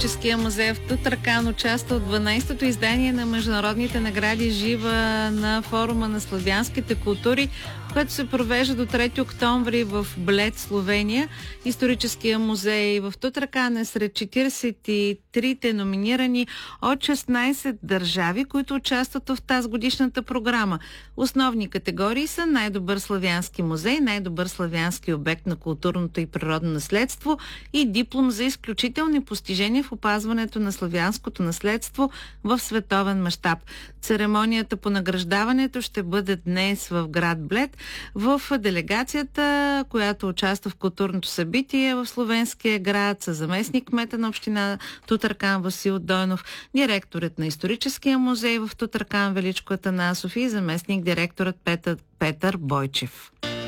Историческия музей в Тутракан участва от 12-то издание на международните награди Жива на форума на славянските култури, което се провежда до 3 октомври в Блед, Словения. Историческия музей в Тутракан е сред 43-те номинирани от 16 държави, които участват в тази годишната програма. Основни категории са най-добър славянски музей, най-добър славянски обект на културното и природно наследство и диплом за изключителни постижения в опазването на славянското наследство в световен мащаб. Церемонията по награждаването ще бъде днес в град Блед. В делегацията, която участва в културното събитие в словенския град, са заместник кмета на община Тутракан Васил Дойнов, директорът на историческия музей в Тутракан Величко Атанасов и заместник директорът Петър Бойчев.